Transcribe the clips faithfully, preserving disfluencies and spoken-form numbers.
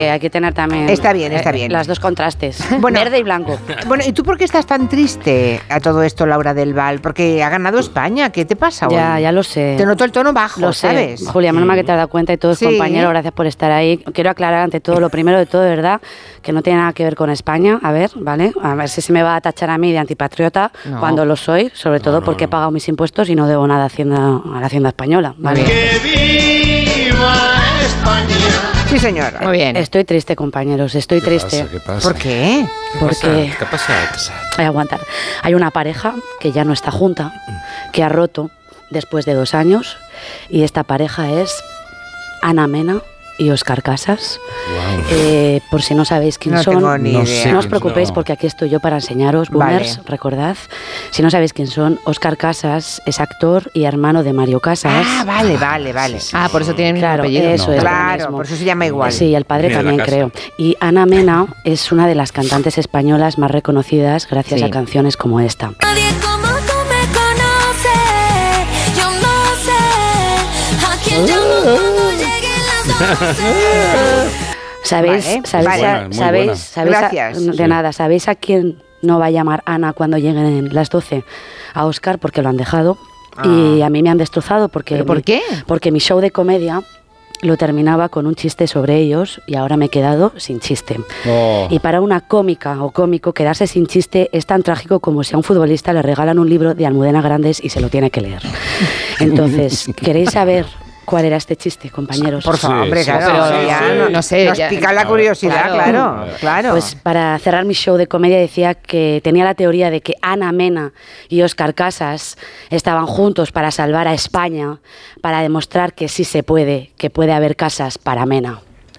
Hay que tener también... Está bien, está eh, bien. Las dos contrastes, bueno, verde y blanco. Bueno, ¿y tú por qué estás tan triste a todo esto, Laura del Val? Porque ha ganado España, ¿qué te pasa hoy? Ya, ya lo sé. Te noto el tono bajo, lo ¿sabes? Sé. Julia, menos mal que te has dado cuenta y todos, sí. compañeros, gracias por estar ahí. Quiero aclarar ante todo, lo primero de todo, de verdad, que no tiene nada que ver con España. A ver, ¿vale? A ver si se me va a tachar a mí de antipatriota no. cuando lo soy, sobre todo no, no, porque no. he pagado mis impuestos y no debo nada a, Hacienda, a la Hacienda española, ¿vale? ¡Que viva España! Sí, señora. Muy bien. Estoy triste, compañeros, estoy ¿Qué triste. Pasa, ¿Qué pasa? ¿Por qué? ¿Qué Porque... ¿Qué pasa? ¿Qué pasa? Hay que aguantar. Hay una pareja que ya no está junta, que ha roto después de dos años, y esta pareja es Ana Mena y Óscar Casas. Wow. Eh, por si no sabéis quién no son, tengo ni no, idea. no os preocupéis no. porque aquí estoy yo para enseñaros, boomers, vale. recordad. Si no sabéis quién son, Óscar Casas es actor y hermano de Mario Casas. Ah, vale, vale, vale. Ah, por eso tienen claro, apellido. Eso no. es Claro, por eso se llama igual. Sí, el padre Mira también creo. Y Ana Mena es una de las cantantes españolas más reconocidas gracias sí. a canciones como esta. Nadie como tú me conoce, yo no sé a quién llamo cuando lleguen las doce. ¿Sabéis? Vale, ¿Sabéis? vale. A, Buena, ¿sabéis, buena. ¿sabéis Gracias. A, de sí. nada. ¿Sabéis a quién no va a llamar Ana cuando lleguen las doce? A Óscar, porque lo han dejado. Ah. Y a mí me han destrozado porque... ¿Pero por mi, qué? Porque mi show de comedia lo terminaba con un chiste sobre ellos y ahora me he quedado sin chiste. Oh. Y para una cómica o cómico, quedarse sin chiste es tan trágico como si a un futbolista le regalan un libro de Almudena Grandes y se lo tiene que leer. Entonces, ¿queréis saber cuál era este chiste, compañeros? Por favor, Sí, hombre, sí, claro. sí, ya sí. no, No sé, Nos ya- pica la curiosidad, Claro. claro. Claro. Pues para cerrar mi show de comedia decía que tenía la teoría de que Ana Mena y Óscar Casas estaban juntos para salvar a España, para demostrar que sí se puede, que puede haber casas para Mena.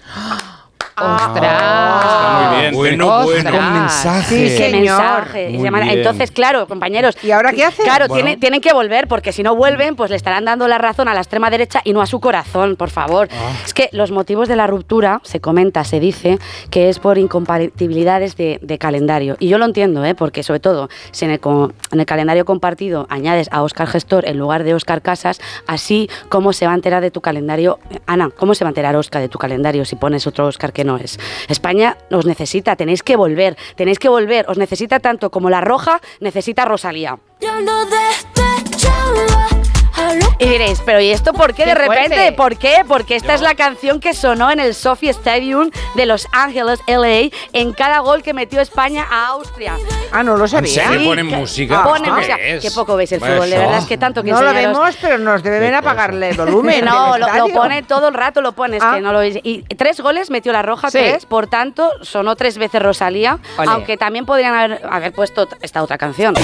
¡Ostras! Está muy bien. Bueno, Ostras. bueno. Un mensaje. Sí, ¡Qué señor. mensaje! Muy Y se llama- bien. Entonces, claro, compañeros... ¿Y ahora qué hacen? Claro, Bueno. tienen, tienen que volver, porque si no vuelven, pues le estarán dando la razón a la extrema derecha y no a su corazón, por favor. Ah. Es que los motivos de la ruptura, se comenta, se dice, que es por incompatibilidades de, de calendario. Y yo lo entiendo, ¿eh? Porque sobre todo, si en el, co- en el calendario compartido añades a Óscar Gestor en lugar de Óscar Casas, así, ¿cómo se va a enterar de tu calendario? Ana, ¿cómo se va a enterar Óscar de tu calendario si pones otro Óscar que no es? España os necesita, tenéis que volver, tenéis que volver, os necesita tanto como La Roja necesita a Rosalía. Yo no despechaba a lo Y diréis, pero ¿y esto por qué, ¡Qué de repente? fuerte! ¿Por qué? Porque esta es la canción que sonó en el Sophie Stadium de Los Ángeles, L A, en cada gol que metió España a Austria. Ah, no lo ¿En sabía. serio Sí, ponen que- música? Ponen ¿Esto música. qué es? Qué poco veis el Vaya fútbol, de show. verdad es que tanto que No lo enseñaros- vemos, pero nos deben Qué apagarle el volumen. No, del lo, lo estadio. pone todo el rato, lo pones, Ah. que no lo veis. Y tres goles metió La Roja, Sí. tres, por tanto, sonó tres veces Rosalía, Ole. aunque también podrían haber, haber puesto esta otra canción.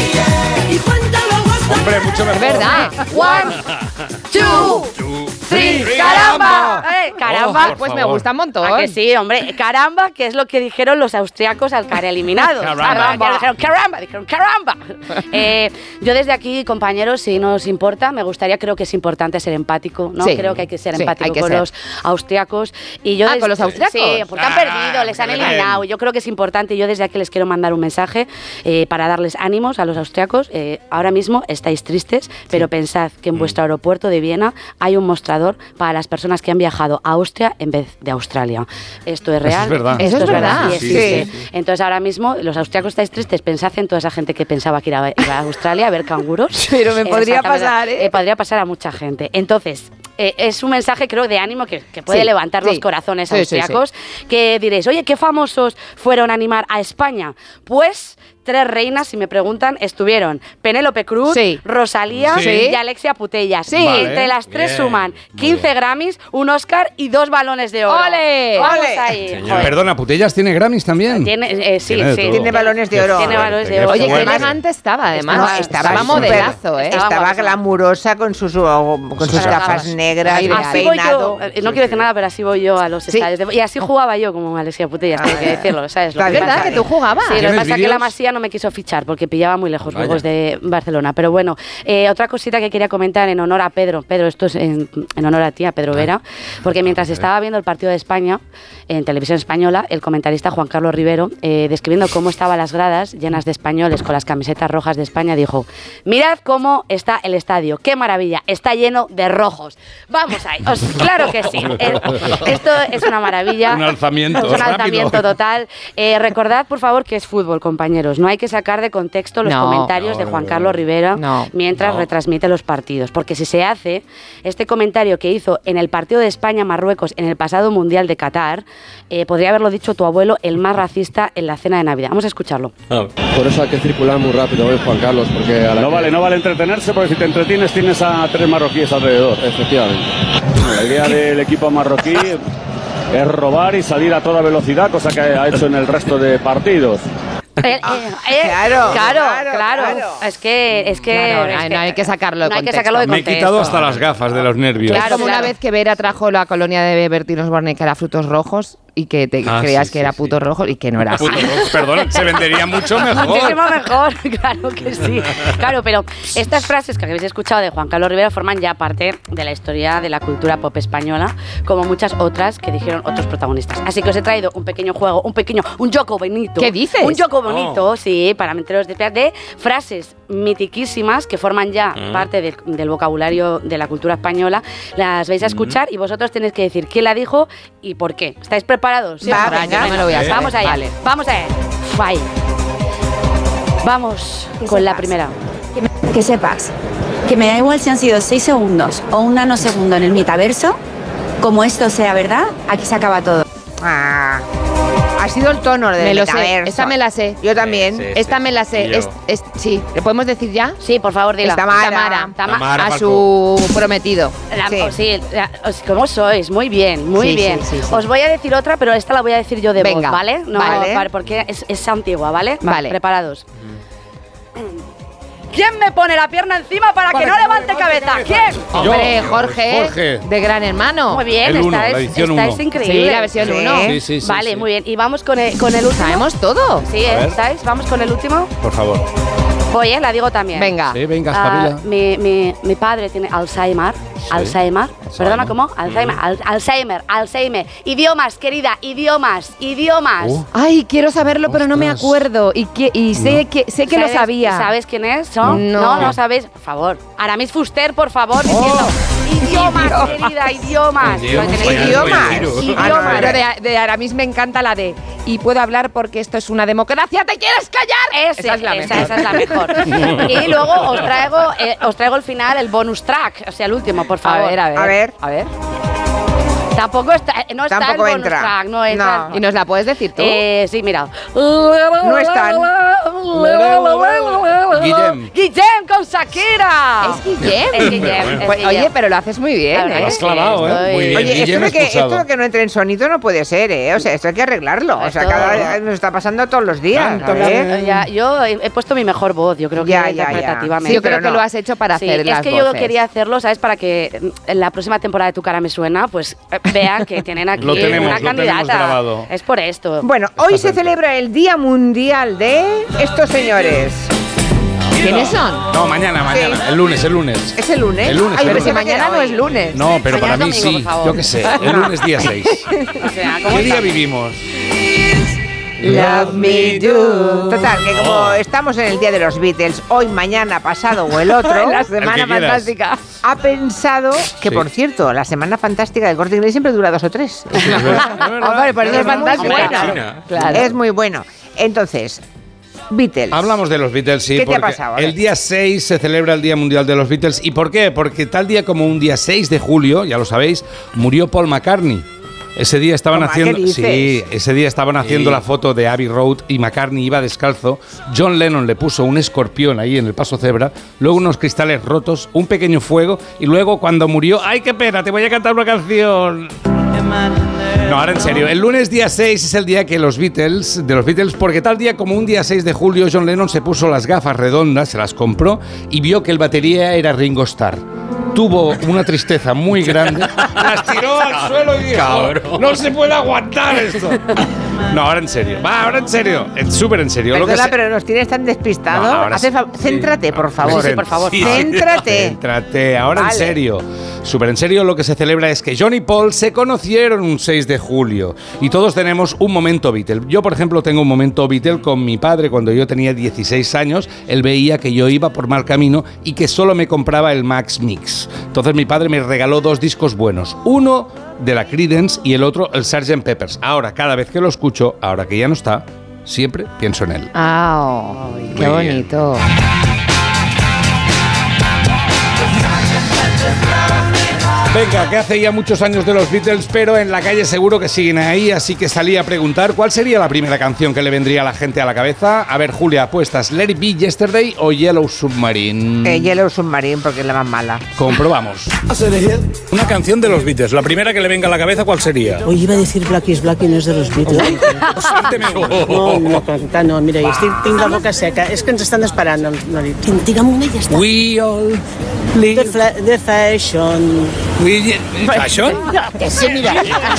Hombre, mucho mejor. ¿Verdad? One, two, Two, three, three, caramba. Eh, caramba. Oh, por Pues me favor. gusta un montón. ¿A que sí, hombre? Caramba, que es lo que dijeron los austriacos al caer eliminados. Caramba. Dijeron caramba, dijeron caramba. Eh, yo desde aquí, compañeros, si nos importa, me gustaría, creo que es importante ser empático, ¿no? Sí. Creo que hay que ser Sí, empático hay que con ser. los austriacos. Y yo Ah, des- ¿con los austriacos? Sí, porque han Ah, perdido, les han que le den. eliminado. Yo creo que es importante. Yo desde aquí les quiero mandar un mensaje eh, para darles ánimos a los austriacos. Eh, ahora mismo estáis tristes, pero pensad que en Mm. vuestro aeropuerto de Viena hay un mostrador para las personas que han viajado a Austria en vez de Australia. Esto es Eso real. es verdad. Eso es verdad. y Sí, existe. sí, sí. Entonces ahora mismo los austriacos estáis tristes, pensad en toda esa gente que pensaba que iba a, iba a Australia a ver canguros. Pero me Eh, podría exactamente. pasar, ¿eh? Eh, podría pasar a mucha gente. Entonces, eh, es un mensaje, creo, de ánimo que, que puede Sí, levantar sí. los corazones Sí, sí, austriacos, que diréis, oye, ¿qué famosos fueron a animar a España? Pues tres reinas, si me preguntan, estuvieron Penélope Cruz, Sí. Rosalía Sí. y Alexia Putellas. Sí. Vale. Entre las tres Bien, suman muy quince bien. Grammys, un Oscar y dos balones de oro. ¡Ole! Vamos ¡Ole! ahí. Señor, Joder. Perdona, ¿Putellas tiene Grammys también? Tiene, eh, sí, Tiene de sí. todo. Tiene balones de oro. Tiene balones de Qué oro. Oye, qué fuerte. elegante estaba, además. No, Estaba- estaba, estaba súper- modelazo, ¿eh? Estaba Estaba guapísima. glamurosa con sus, con sus sus gafas gafas. negras, Ay, el Así voy peinado. yo, eh, no quiero decir nada, pero así voy yo a los Sí. estadios. de- y así jugaba yo como Alexia Putellas, tengo que decirlo, ¿sabes? Lo Está que bien, pasa- ¿Verdad que tú jugabas? Sí, lo que ¿Tienes pasa es que vídeos? la Masía día no me quiso fichar porque pillaba muy lejos Vaya. Burgos de Barcelona. Pero bueno, eh, otra cosita que quería comentar en honor a Pedro. Pedro, esto es en, en honor a ti, a Pedro Vera, porque mientras estaba viendo el partido de España en televisión española, el comentarista Juan Carlos Rivero, eh, describiendo cómo estaban las gradas llenas de españoles con las camisetas rojas de España, dijo: mirad cómo está el estadio, qué maravilla, está lleno de rojos. Vamos ahí, os, claro que sí. Eh, esto es una maravilla. Un alzamiento, Es un rápido. alzamiento total. Eh, recordad, por favor, que es fútbol, compañeros. No hay que sacar de contexto los No, comentarios no, de Juan no, Carlos Rivera no, mientras no. retransmite los partidos. Porque si se hace este comentario que hizo en el partido de España-Marruecos en el pasado Mundial de Qatar, eh, podría haberlo dicho tu abuelo, el más racista en la cena de Navidad. Vamos a escucharlo. Por eso hay que circular muy rápido hoy, Juan Carlos, porque a la No que- vale, no vale entretenerse porque si te entretienes tienes a tres marroquíes alrededor. Efectivamente. La idea del equipo marroquí es robar y salir a toda velocidad, cosa que ha hecho en el resto de partidos. Eh, eh, eh, Claro, claro, claro, claro. claro. Es que, es que, Claro, es no, no hay que sacarlo de no hay que contexto. sacarlo de Me he contexto. quitado hasta las gafas de los nervios. Claro, es como claro. una vez que Vera trajo la colonia de Bertín Osborne que era frutos rojos y que te Ah, creías sí, que sí, era sí. putos rojos y que no era así. Puto rojo, perdón, se vendería mucho mejor. Muchísimo mejor, claro que sí. Claro, pero estas frases que habéis escuchado de Juan Carlos Rivera forman ya parte de la historia de la cultura pop española, como muchas otras que dijeron otros protagonistas. Así que os he traído un pequeño juego, un pequeño, un joco bonito. ¿Qué dices? Un joco bonito, sí, para meteros de, de frases mitiquísimas que forman ya parte del, del vocabulario de la cultura española. Las vais a escuchar y vosotros tenéis que decir quién la dijo y por qué. ¿Estáis preparados? Va, Ahora, venga, yo me lo voy a saber. Vamos allá, Vale. vamos allá. Fai. Vamos Que con la sepas. primera. Que, me- que sepas que me da igual si han sido seis segundos o un nanosegundo en el metaverso, como esto sea verdad, aquí se acaba todo. Ah, ha sido el tono del Me lo sé, metaverso. esta me la sé. Yo también. Sí, sí, Esta me la sé. Y yo. Es- es- sí, ¿le podemos decir ya? Sí, por favor, dila. Es Tamara. Tamara. Tama- Tamara. A Falcó. su prometido. La- Sí. oh, sí, la- os- ¿cómo sois? Muy bien, muy Sí, bien. sí, sí, sí. Os voy a decir otra, pero esta la voy a decir yo de Venga, voz, ¿vale? No, vale. para- porque es, es antigua, ¿vale? Va, Vale. Preparados. ¿Quién me pone la pierna encima para, que no levante cabeza? ¿Quién? Hombre, Yo, Jorge, Jorge. de Gran Hermano. Muy bien, El uno, estáis, la edición estáis uno. increíbles. Sí, la versión Sí. uno. Sí, sí, sí, Vale, sí. muy bien. Y vamos con el, con el último. Sabemos todo. Sí, A ¿eh? ver. ¿Estáis? Vamos con el último. Por favor. Voy, ¿eh? La digo también. Venga. Sí, venga, Ah, espabila. mi, mi, mi padre tiene Alzheimer. Alzheimer. Perdona, ¿cómo? Alzheimer. Al- Alzheimer. Alzheimer. Idiomas, querida. Idiomas. Idiomas. Uh. Ay, quiero saberlo, pero no me Ostras. acuerdo. Y, que, y sé que, sé que lo ¿Sabes- sabía. ¿Sabes quién es? ¿Son? No. no, no sabéis. Por favor. Aramis Fuster, por favor, diciendo. Idiomas, querida, idiomas. Idiomas. Lo tenéis- Idiomas. Idiomas. Ah, no, pero Idiomas. de, de Aramis me encanta la de y puedo hablar porque esto es una democracia. ¿Te quieres callar? Ese, esa es la esa, mejor. esa es la mejor. Y luego os traigo, eh, os traigo el final, el bonus track, o sea, el último, por A favor. ver, a ver. A ver. A ver. Tampoco está, no está Tampoco el bonus entra. track, no entra. ¿Y nos la puedes decir tú? Eh, sí, mira. No están. Guillem. Guillem con Shakira. Es Guillem. Es Guillem, es Pues, Guillem. oye, pero lo haces muy bien, La verdad ¿eh? es Has clavado, ¿eh? estoy- Muy bien. Oye, esto Guillem de, que, expulsado. esto de que no entre en sonido no puede ser, ¿eh? O sea, esto hay que arreglarlo. O sea, Esto- cada, nos está pasando todos los días. Tanto a ver. que- Ya, yo he, he puesto mi mejor voz, yo creo que Ya, ya, ya. interpretativamente. Sí, yo creo pero que lo has hecho para Sí, hacer es las que yo voces. quería hacerlo, ¿sabes? Para que mm, en la próxima temporada de Tu cara me suena, pues eh, vean que tienen aquí Lo tenemos, una lo candidata. tenemos grabado. Es por esto. Bueno, hoy se celebra el Día Mundial de estos señores. ¿Quiénes son? No, mañana, mañana. Sí. El lunes, el lunes. ¿Es el lunes? El lunes, Ay, el pero si lunes. mañana no es lunes. No, pero Mañana para mí es domingo, sí. por favor. Yo qué sé. El lunes día seis. O sea, ¿cómo ¿Qué día está? vivimos? Love me do. Total, que como Oh. estamos en el Día de los Beatles, hoy, mañana, pasado o el otro, La El que semana quieras. fantástica. ha pensado que, Sí. por cierto, la semana fantástica del Corte Inglés siempre dura dos o tres. Es verdad. Hombre, por eso es Es muy fantástico. buena. Claro. Es muy bueno. Entonces, Beatles. Hablamos de los Beatles, sí. ¿Qué te ha porque pasado? A ver. El día seis se celebra el Día Mundial de los Beatles. ¿Y por qué? Porque tal día como un día seis de julio, ya lo sabéis, murió Paul McCartney. Ese día estaban Toma, haciendo, ¿qué dices? sí, ese día estaban haciendo la foto de Abbey Road y McCartney iba descalzo. John Lennon le puso un escorpión ahí en el paso cebra, luego unos cristales rotos, un pequeño fuego y luego cuando murió, ¡ay qué pena! Te voy a cantar una canción. No, ahora en serio. El lunes día seis es el día que los Beatles, de los Beatles, porque tal día como un día seis de julio, John Lennon se puso las gafas redondas, se las compró y vio que el batería era Ringo Starr. tuvo una tristeza muy grande, las tiró al suelo y dijo, no se puede aguantar esto. No, ahora en serio. Va, ahora en serio. Súper en serio. Perdona, Lo que se... pero nos tienes tan despistado. No, ahora Hace sí. fa- Céntrate, por favor. Sí, por favor. Sí, Céntrate. Céntrate. Ahora Vale. en serio. Súper en serio, lo que se celebra es que John y Paul se conocieron un seis de julio. Y todos tenemos un momento Beatle. Yo, por ejemplo, tengo un momento Beatle con mi padre cuando yo tenía dieciséis años. Él veía que yo iba por mal camino y que solo me compraba el Max Mix. Entonces mi padre me regaló dos discos buenos. Uno de la Creedence y el otro el sergeant Pepper's. Ahora, cada vez que lo escucho, ahora que ya no está, siempre pienso en él. Ah, qué Muy bien. bonito. Venga, que hace ya muchos años de los Beatles, pero en la calle seguro que siguen ahí, así que salí a preguntar cuál sería la primera canción que le vendría a la gente a la cabeza. A ver, Julia, ¿apuestas Let It Be Yesterday o Yellow Submarine? Eh, Yellow Submarine, porque es la más mala. Comprobamos. Una canción de los Beatles, la primera que le venga a la cabeza, ¿cuál sería? Hoy iba a decir Black is Black y no és de los Beatles. No, no, Paquita, no. Mira, jo estic, tinc la boca seca. És que ens estan esperant. No, no, digue'm una i ja està. We all The, live. fla, the fashion. We, ¿Fashion? Sí, mira.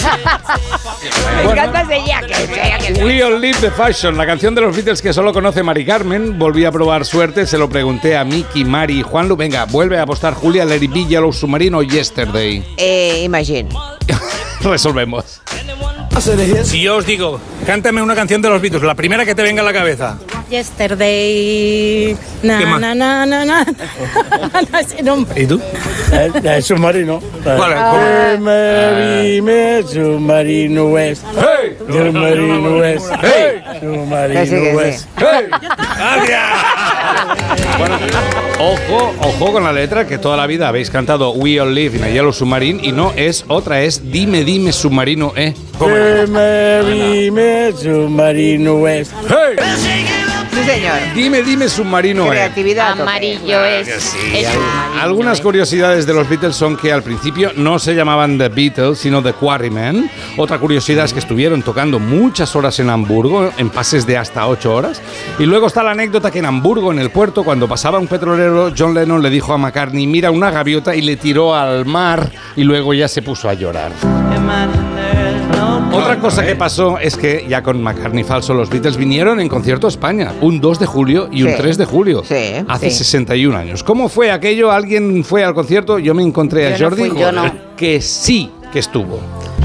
Me encanta ese ya que sea que We All Live the Fashion, la canción de los Beatles que solo conoce Mari Carmen. Volví a probar suerte, se lo pregunté a Miki, Mari y Juanlu. Venga, vuelve a apostar Julia, Let It Be, Yellow Submarine o Yesterday. Eh, Imagine. Resolvemos. Si yo os digo, cántame una canción de los Beatles, la primera que te venga a la cabeza. Yesterday. Na, ¿Qué más? na, na, na, na. Ese no. ¿Y tú? El submarino. ¿Cuál es? Marime, submarino es. ¡Hey! Submarino es. ¡Hey! Submarino Que sí, que es. sí. ¡Hey! ¡Gracias! Bueno, ojo, ojo con la letra, que toda la vida habéis cantado We All Live in a Yellow Submarine y no es otra, es Dime, dime, submarino, ¿eh? ¿Cómo es? Marime, submarino es. ¡Hey! Sí, señor. Dime, dime, submarino, ¿eh? Creatividad. a tope. Amarillo es. Que sí, es hay- amarillo, Algunas ¿eh? curiosidades de los Beatles son que al principio no se llamaban The Beatles, sino The Quarrymen. Otra curiosidad es que estuvieron tocando muchas horas en Hamburgo, en pases de hasta ocho horas. Y luego está la anécdota que en Hamburgo, en el puerto, cuando pasaba un petrolero, John Lennon le dijo a McCartney, mira una gaviota, y le tiró al mar, y luego ya se puso a llorar. Otra cosa que pasó es que, ya con McCartney falso, los Beatles vinieron en concierto a España, un dos de julio y un Sí. tres de julio, Sí, hace sí. sesenta y un años. ¿Cómo fue aquello? ¿Alguien fue al concierto? Yo me encontré a Yo no Jordi, fui, yo no. que sí que estuvo.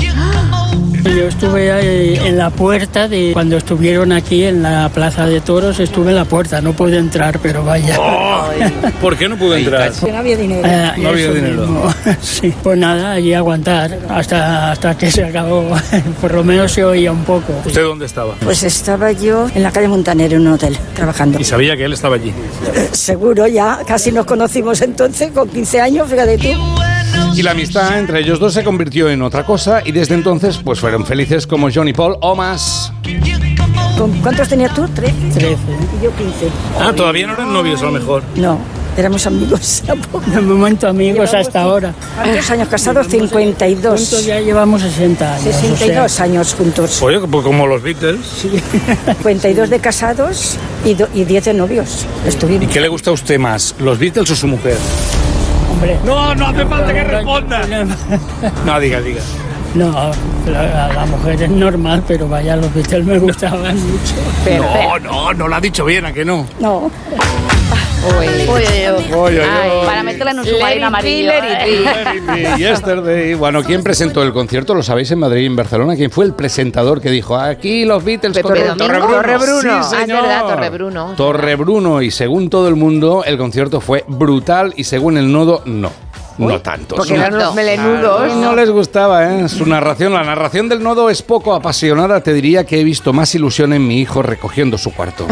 Yo estuve ahí en la puerta de cuando estuvieron aquí en la Plaza de Toros, estuve en la puerta, no pude entrar, pero vaya. ¿Por qué no pudo entrar? No había dinero. No había dinero. Sí, pues nada, allí aguantar hasta, hasta que se acabó. Por lo menos se oía un poco. ¿Usted dónde estaba? Pues estaba yo en la calle Montaner, en un hotel, trabajando. Y sabía que él estaba allí. Seguro, ya casi nos conocimos entonces, con quince años, fíjate tú. Y la amistad entre ellos dos se convirtió en otra cosa y desde entonces pues fueron felices como John y Paul o más. ¿Cuántos tenías tú? ¿Trece? Trece. Y yo quince. Ah, todavía no eran novios a lo mejor. No, éramos amigos. De momento amigos hasta ahora. ¿Cuántos años casados? cincuenta y dos. Juntos ya llevamos sesenta años. sesenta y dos años juntos. Oye, pues como los Beatles. cincuenta y dos de casados y, do- y diez de novios. Estuvimos. ¿Y qué le gusta a usted más, los Beatles o su mujer? Hombre. No, no hace falta que responda. No, diga, diga. No, la, la mujer es normal, pero vaya, los Beatles me gustaban mucho. No, no, no lo ha dicho bien, ¿a que no? No. Uy, uy, uy. Oye, Ay, oye. para meterla en un Let submarino it be, amarillo. let it be. ¿eh? Let it be yesterday. Bueno, ¿quién presentó el concierto? ¿Lo sabéis en Madrid y en Barcelona? ¿Quién fue el presentador que dijo aquí los Beatles Pepe con Domingo. Torrebruno? Torrebruno. Sí, Ah, es señor. verdad, Torrebruno. Torrebruno. Y según todo el mundo, el concierto fue brutal y según el nodo, no. No tanto. Porque Su- eran los melenudos. No les gustaba, ¿eh? Su narración, la narración del nodo es poco apasionada. Te diría que he visto más ilusión en mi hijo recogiendo su cuarto.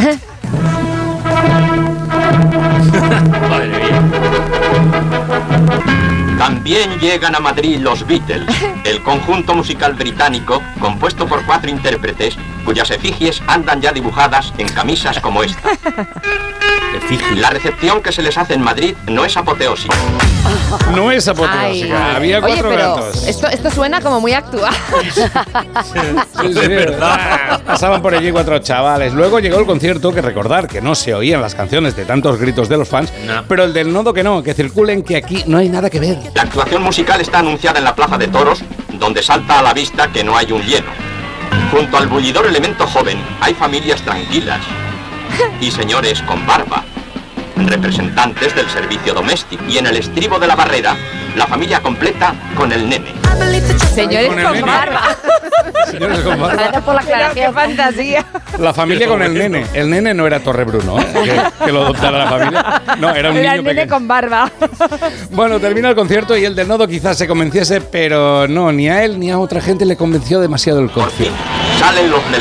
También llegan a Madrid los Beatles, el conjunto musical británico compuesto por cuatro intérpretes cuyas efigies andan ya dibujadas en camisas como esta. La recepción que se les hace en Madrid no es apoteósica. No es apoteósica. Ay. Había Oye, cuatro pero gatos. esto, esto suena como muy actual. Sí, sí, verdad. Pasaban por allí cuatro chavales. Luego llegó el concierto, que recordar que no se oían las canciones de tantos gritos de los fans, no. Pero el del nodo que no, que circulen, que aquí no hay nada que ver. La actuación musical está anunciada en la Plaza de Toros, donde salta a la vista que no hay un lleno. Junto al bullidor elemento joven hay familias tranquilas y señores con barba, representantes del servicio doméstico. Y en el estribo de la barrera, la familia completa con el nene. Señores con, con barba. Señores con barba. Gracias por la aclaración. ¡Qué fantasía! La familia con el nene. El nene no era Torre Bruno, ¿eh? que, que lo adoptara la familia. No, era un era niño el nene pequeño. con barba. Bueno, termina el concierto y el del nodo quizás se convenciese, pero no, ni a él ni a otra gente le convenció demasiado el concierto. Salen los del